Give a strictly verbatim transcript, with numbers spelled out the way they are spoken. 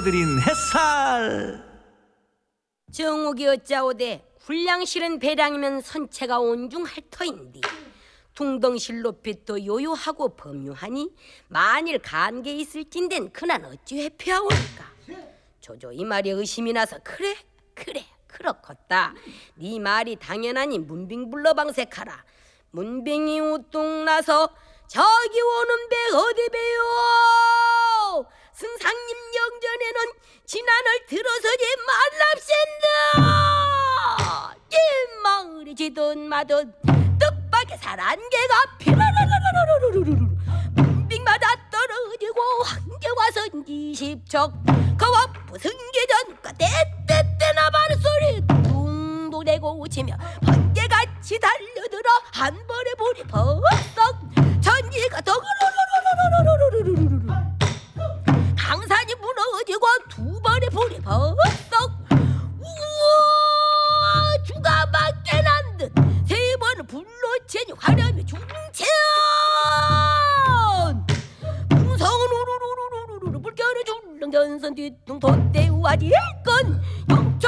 보내드린 햇살. 정옥이 어짜오되 굴량실은 배량이면 선체가 온중할 터인디 둥덩실 높이도 요요하고 범유하니 만일 간계 있을진된 그난 어찌 회피하오니까. 조조 이 말에 의심이 나서 그래 그래 그렇겠다. 네 말이 당연하니 문빙 불러방색하라. 문빙이 우뚱 나서 저기 오는 배 어디 배요? 승상님 영전에는 지난을 들어서지 말랍센다. 이 마을이 지든 마든 뜻밖의 살안개가 피라라라라라라라라라 문빙마다 떨어지고 한개 와서 이십척 그와 부승계전과 떼떼떼나 발소리 둥도 대고 치며 번개같이 달려들어 한 번에 볼이 버썩 전기가 더그르르르르르르르르르 강산이 무너지고 두 번에 볼이 버썩 우와 주가 맞게 난 듯 세 번을 불러채니 화려하며 중천 풍성은 우르르르르르 물결을 줄렁 전선 뒤뚱 돛대 우아지 일건